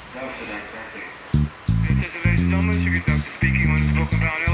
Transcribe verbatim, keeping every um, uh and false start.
That was it, exactly. Yes, ladies and gentlemen, Sugar Doctor speaking on Spoken Valley.